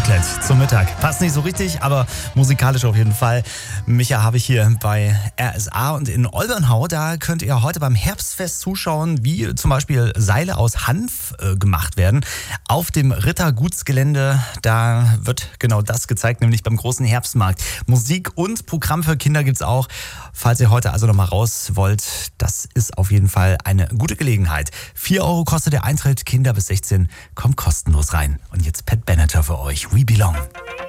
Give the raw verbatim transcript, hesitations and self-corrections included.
Raclette zum Mittag. Passt nicht so richtig, aber musikalisch auf jeden Fall. Micha habe ich hier bei R S A und in Olbernhau, da könnt ihr heute beim Herbstfest zuschauen, wie zum Beispiel Seile aus Hanf äh, gemacht werden. Auf dem Rittergutsgelände, da wird genau das gezeigt, nämlich beim großen Herbstmarkt. Musik und Programm für Kinder gibt's auch. Falls ihr heute also noch mal raus wollt, das ist auf jeden Fall eine gute Gelegenheit. vier Euro kostet der Eintritt, Kinder bis sechzehn kommt kostenlos rein. Und jetzt Pat Benatar für euch, We Belong.